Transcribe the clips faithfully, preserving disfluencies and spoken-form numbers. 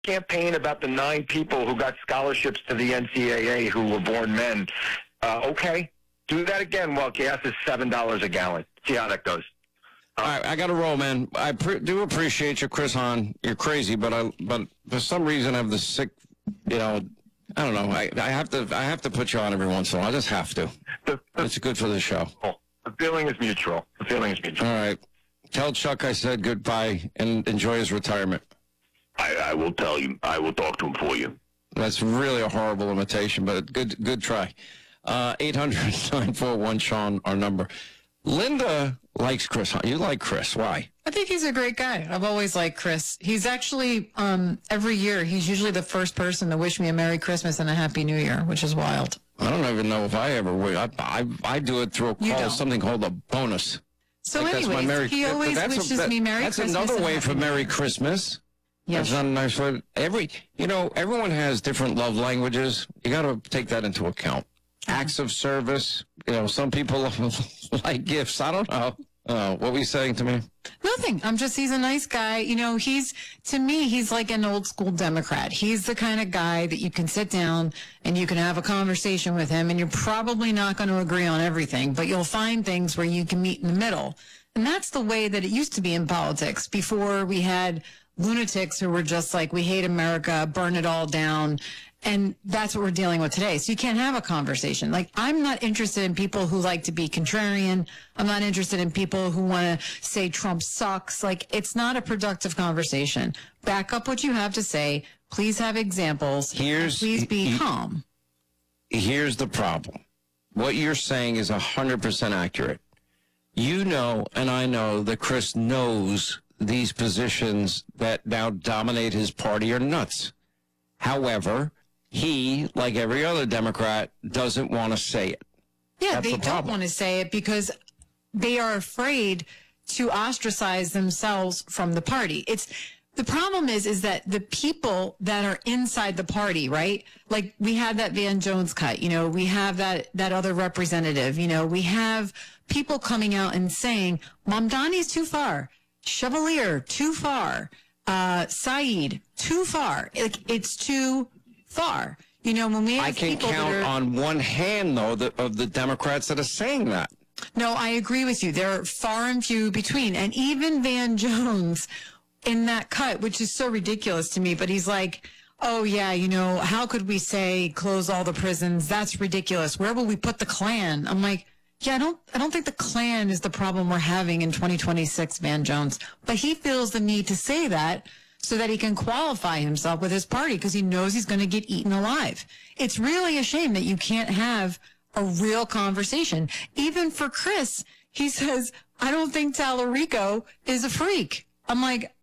campaign about the nine people who got scholarships to the N C double A who were born men. Uh, okay, do that again while gas is seven dollars a gallon. See how that goes. All right, I got to roll, man. I pre- do appreciate you, Chris Hahn. You're crazy, but I, but for some reason I have the sick, you know, I don't know. I, I have to, I have to put you on every once in a while. I just have to. The, the, it's good for the show. The feeling is mutual. The feeling is mutual. All right. Tell Chuck I said goodbye and enjoy his retirement. I, I will tell you. I will talk to him for you. That's really a horrible imitation, but good, good try. Uh, eight hundred, nine four one, Sean, our number. Linda likes Chris. You like Chris. Why? I think he's a great guy. I've always liked Chris. He's actually, um, every year, he's usually the first person to wish me a Merry Christmas and a Happy New Year, which is wild. I don't even know if I ever would. I, I, I do it through a call, something called a bonus. So like anyways, Merry, he always wishes a, that, me Merry that's Christmas. That's another way Happy for Merry Year. Christmas. Yes. That's not a nice way. Every, you know, everyone has different love languages. You got to take that into account. Acts of service. You know, some people like gifts. I don't know. Uh, what were you saying to me? Nothing. I'm just, he's a nice guy. You know, he's, to me, he's like an old school Democrat. He's the kind of guy that you can sit down and you can have a conversation with him, and you're probably not going to agree on everything, but you'll find things where you can meet in the middle. And that's the way that it used to be in politics before we had lunatics who were just like, we hate America, burn it all down. And that's what we're dealing with today. So you can't have a conversation. Like, I'm not interested in people who like to be contrarian. I'm not interested in people who want to say Trump sucks. Like, it's not a productive conversation. Back up what you have to say. Please have examples. Here's, please be he, calm. Here's the problem. What you're saying is one hundred percent accurate. You know, and I know that Chris knows these positions that now dominate his party are nuts. However, he, like every other Democrat, doesn't want to say it. Yeah, That's they the don't want to say it because they are afraid to ostracize themselves from the party. It's the problem is, is that the people that are inside the party, right? Like, we had that Van Jones cut, you know, we have that, that other representative, you know, we have people coming out and saying, Mamdani's too far, Chevalier, too far, uh, Saeed, too far. Like, it's too far. You know, when we have I can people count that are, on one hand, though, the, of the Democrats that are saying that. No, I agree with you. They're far and few between. And even Van Jones in that cut, which is so ridiculous to me, but he's like, oh, yeah, you know, how could we say close all the prisons? That's ridiculous. Where will we put the Klan? I'm like, yeah, I don't, I don't think the Klan is the problem we're having in twenty twenty-six, Van Jones. But he feels the need to say that so that he can qualify himself with his party because he knows he's going to get eaten alive. It's really a shame that you can't have a real conversation. Even for Chris, he says, I don't think Tallarico is a freak. I'm like,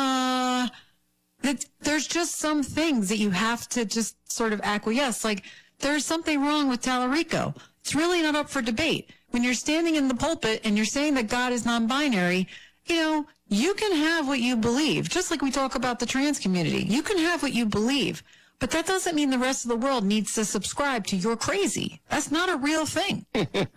uh, that there's just some things that you have to just sort of acquiesce. Like, there's something wrong with Tallarico. It's really not up for debate. When you're standing in the pulpit and you're saying that God is non-binary, you know, you can have what you believe, just like we talk about the trans community. You can have what you believe, but that doesn't mean the rest of the world needs to subscribe to you're crazy. That's not a real thing.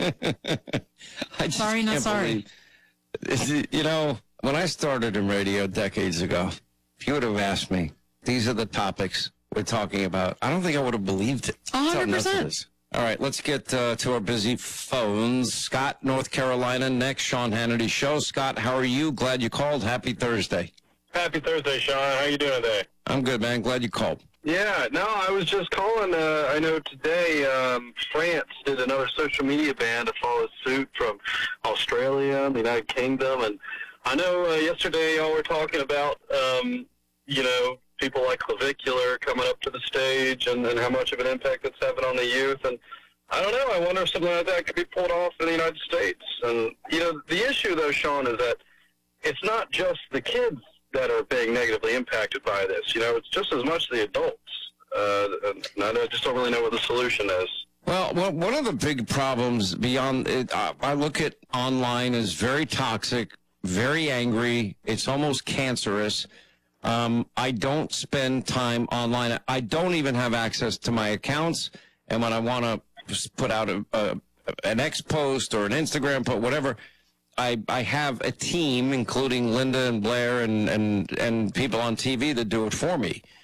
Sorry, not sorry. Believe, you know, when I started in radio decades ago, if you would have asked me, these are the topics we're talking about, I don't think I would have believed it. one hundred percent. All right, let's get uh, to our busy phones. Scott, North Carolina, next. Sean Hannity Show. Scott, how are you? Glad you called. Happy Thursday. Happy Thursday, Sean. How you doing today? I'm good, man. Glad you called. Yeah, no, I was just calling. Uh, I know today um, France did another social media ban to follow suit from Australia, the United Kingdom. And I know uh, yesterday y'all were talking about, um, you know, people like Clavicular coming up to the stage and, and how much of an impact it's having on the youth. And I don't know, I wonder if something like that could be pulled off in the United States. And, you know, the issue, though, Sean, is that it's not just the kids that are being negatively impacted by this. You know, it's just as much the adults. Uh, and I just don't really know what the solution is. Well, well one of the big problems beyond it, uh, I look at online as very toxic, very angry. It's almost cancerous. Um, I don't spend time online. I don't even have access to my accounts. And when I want to put out a, a, an X post or an Instagram post, whatever, I, I have a team, including Linda and Blair and, and, and people on T V that do it for me.